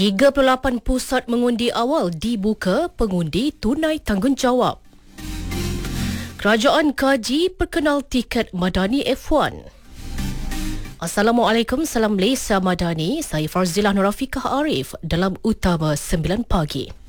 38 pusat mengundi awal dibuka, pengundi tunai tanggungjawab. Kerajaan kaji perkenal tiket Madani F1. Assalamualaikum, salam Malaysia Madani. Saya Farzilah Nurafikah Arif dalam Utama 9 Pagi.